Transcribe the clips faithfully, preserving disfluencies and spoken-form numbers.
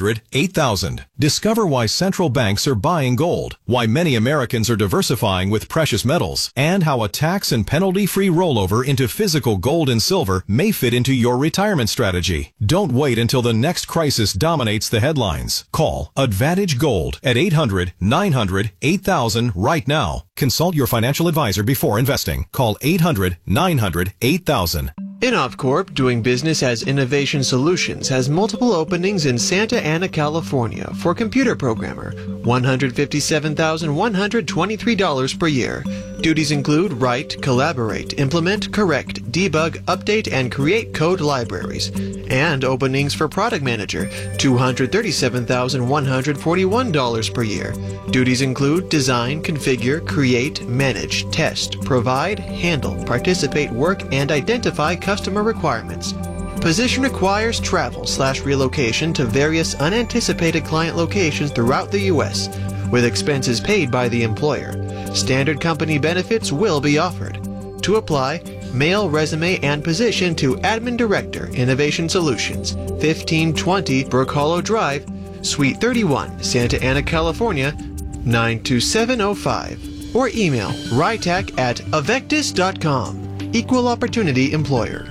hundred, eight thousand. Discover why central banks are buying gold, why many Americans are diversifying with precious metals, and how a tax and penalty-free rollover into physical gold and silver may fit into your retirement strategy. Don't wait until the next crisis dominates the headlines. Call Advantage Gold at eight hundred, nine hundred, eight thousand right now. Consult your financial advisor before investing. Call eight hundred, nine hundred, eight thousand. InnovCorp, doing business as Innovation Solutions, has multiple openings in Santa Ana, California for computer programmer, one hundred fifty-seven thousand one hundred twenty-three dollars per year. Duties include write, collaborate, implement, correct, debug, update, and create code libraries. And openings for product manager, two hundred thirty-seven thousand one hundred forty-one dollars per year. Duties include design, configure, create, manage, test, provide, handle, participate, work, and identify customer requirements. Position requires travel slash relocation to various unanticipated client locations throughout the U S, with expenses paid by the employer. Standard company benefits will be offered. To apply, mail resume and position to Admin Director, Innovation Solutions, fifteen twenty Brook Hollow Drive, Suite thirty-one, Santa Ana, California, nine two seven oh five. Or email rytac at avectis dot com. Equal Opportunity Employer.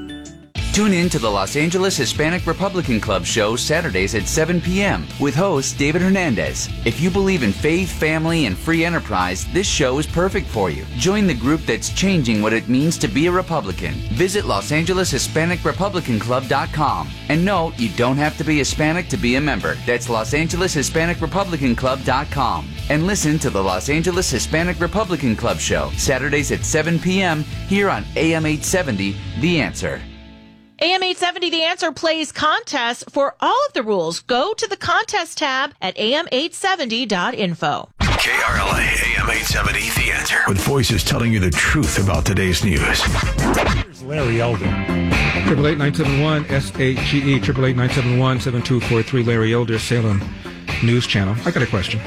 Tune in to the Los Angeles Hispanic Republican Club show Saturdays at seven p.m. with host David Hernandez. If you believe in faith, family, and free enterprise, this show is perfect for you. Join the group that's changing what it means to be a Republican. Visit Los Angeles Hispanic Republican Club dot com. And no, you don't have to be Hispanic to be a member. That's Los Angeles Hispanic Republican Club dot com. And listen to the Los Angeles Hispanic Republican Club show Saturdays at seven p.m. here on A M eight seventy, The Answer. A M eight seventy The Answer plays contests for all of the rules. Go to the contest tab at A M eight seventy dot info. K R L A, A M eight seventy, The Answer. With voices telling you the truth about today's news. Here's Larry Elder. Triple eight nine seven one S H G E triple eight nine seven one seven two four three. Larry Elder, Salem News Channel. I got a question.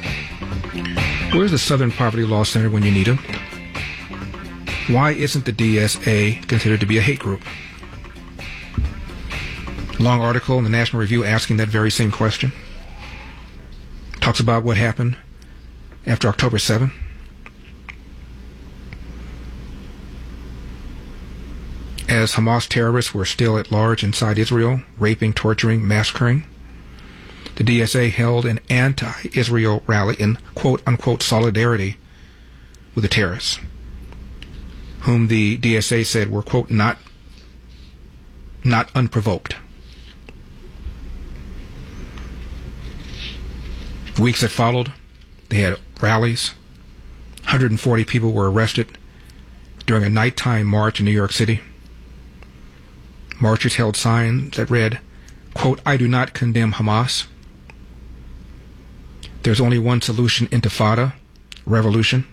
Where's the Southern Poverty Law Center when you need them? Why isn't the D S A considered to be a hate group? Long article in the National Review asking that very same question. Talks about what happened after October seventh. As Hamas terrorists were still at large inside Israel, raping, torturing, massacring, the D S A held an anti-Israel rally in quote-unquote solidarity with the terrorists, whom the D S A said were, quote, not, not unprovoked. Weeks that followed, they had rallies. one hundred forty people were arrested during a nighttime march in New York City. Marchers held signs that read, quote, I do not condemn Hamas. There's only one solution, intifada, revolution.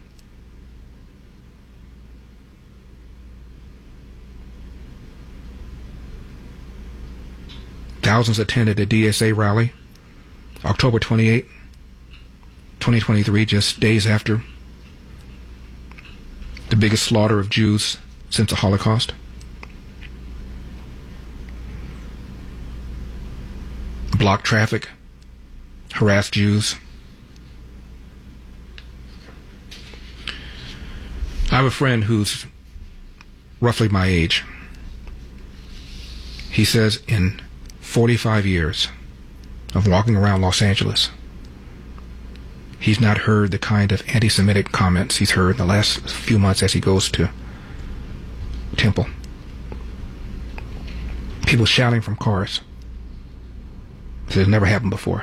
Thousands attended a D S A rally October twenty-eighth, twenty twenty-three, just days after the biggest slaughter of Jews since the Holocaust. Blocked traffic, harassed Jews. I have a friend who's roughly my age. He says in forty-five years of walking around Los Angeles, he's not heard the kind of anti-Semitic comments he's heard in the last few months as he goes to Temple. People shouting from cars. This has never happened before.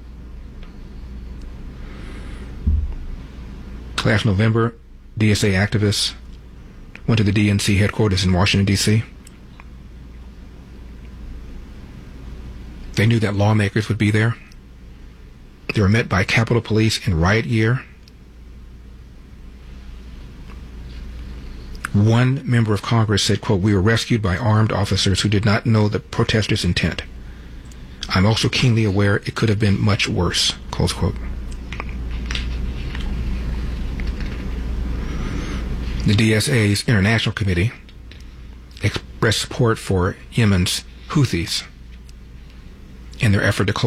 Last November, D S A activists went to the D N C headquarters in Washington, D C They knew that lawmakers would be there. They were met by Capitol Police in riot gear. One member of Congress said, quote, we were rescued by armed officers who did not know the protesters' intent. I'm also keenly aware it could have been much worse, close quote. The D S A's International Committee expressed support for Yemen's Houthis in their effort to close